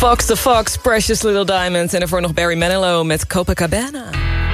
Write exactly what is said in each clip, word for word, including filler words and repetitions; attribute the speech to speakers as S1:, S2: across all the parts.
S1: Fox the Fox, Precious Little Diamond. En daarvoor nog Barry Manilow met Copacabana.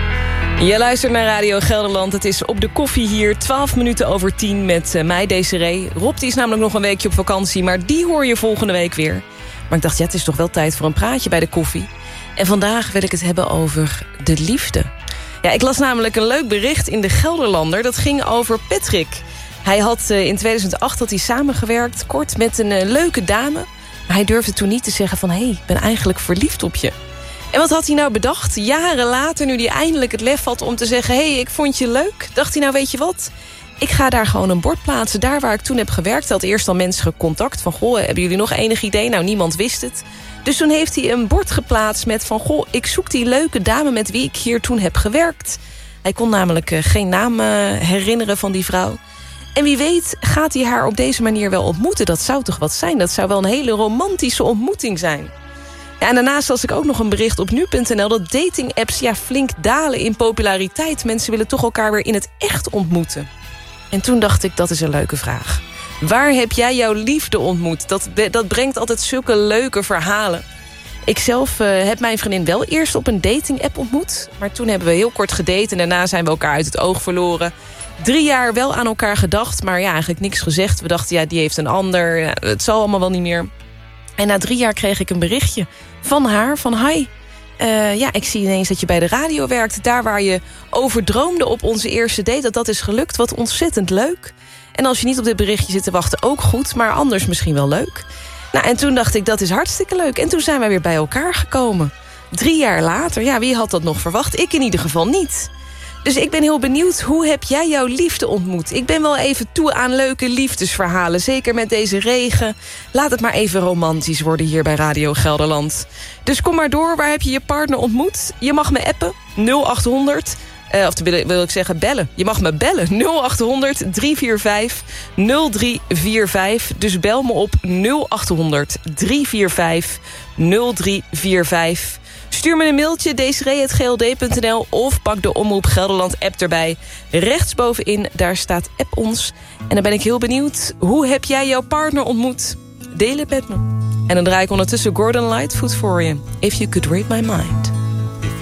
S1: Je luistert naar Radio Gelderland. Het is op de koffie hier, twaalf minuten over tien met uh, mij, Desiree. Rob die is namelijk nog een weekje op vakantie, maar die hoor je volgende week weer. Maar ik dacht, ja, het is toch wel tijd voor een praatje bij de koffie. En vandaag wil ik het hebben over de liefde. Ja, ik las namelijk een leuk bericht in de Gelderlander. Dat ging over Patrick. Hij had uh, in tweeduizend acht had hij samengewerkt, kort met een uh, leuke dame. Maar hij durfde toen niet te zeggen van, hé, hey, ik ben eigenlijk verliefd op je. En wat had hij nou bedacht? Jaren later, nu hij eindelijk het lef had om te zeggen, hé, hey, ik vond je leuk. Dacht hij nou, weet je wat? Ik ga daar gewoon een bord plaatsen. Daar waar ik toen heb gewerkt, had eerst al mensen contact van, goh, hebben jullie nog enig idee? Nou, niemand wist het. Dus toen heeft hij een bord geplaatst met van, goh, ik zoek die leuke dame met wie ik hier toen heb gewerkt. Hij kon namelijk uh, geen naam uh, herinneren van die vrouw. En wie weet gaat hij haar op deze manier wel ontmoeten. Dat zou toch wat zijn? Dat zou wel een hele romantische ontmoeting zijn. Ja, en daarnaast las ik ook nog een bericht op nu punt n l... dat dating-apps ja, flink dalen in populariteit. Mensen willen toch elkaar weer in het echt ontmoeten. En toen dacht ik, dat is een leuke vraag. Waar heb jij jouw liefde ontmoet? Dat, dat brengt altijd zulke leuke verhalen. Ik zelf uh, heb mijn vriendin wel eerst op een dating-app ontmoet. Maar toen hebben we heel kort gedate en daarna zijn we elkaar uit het oog verloren. Drie jaar wel aan elkaar gedacht, maar ja, eigenlijk niks gezegd. We dachten, ja, die heeft een ander. Ja, het zal allemaal wel niet meer. En na drie jaar kreeg ik een berichtje van haar, van hi. Uh, ja, ik zie ineens dat je bij de radio werkt. Daar waar je over droomde op onze eerste date, dat dat is gelukt. Wat ontzettend leuk. En als je niet op dit berichtje zit te wachten, ook goed. Maar anders misschien wel leuk. Nou, en toen dacht ik, dat is hartstikke leuk. En toen zijn wij weer bij elkaar gekomen. Drie jaar later, ja, wie had dat nog verwacht? Ik in ieder geval niet. Dus ik ben heel benieuwd, hoe heb jij jouw liefde ontmoet? Ik ben wel even toe aan leuke liefdesverhalen. Zeker met deze regen. Laat het maar even romantisch worden hier bij Radio Gelderland. Dus kom maar door, waar heb je je partner ontmoet? Je mag me appen, nul achthonderd... Uh, of wil, wil ik zeggen bellen. Je mag me bellen, nul achthonderd drie vier vijf nul drie vier vijf. Dus bel me op nul achthonderd drie vier vijf nul drie vier vijf. Stuur me een mailtje, desiree at g l d punt n l... of pak de Omroep Gelderland app erbij. Rechtsbovenin, daar staat app ons. En dan ben ik heel benieuwd, hoe heb jij jouw partner ontmoet? Deel het met me. En dan draai ik ondertussen Gordon Lightfoot voor je. If You Could Read My Mind.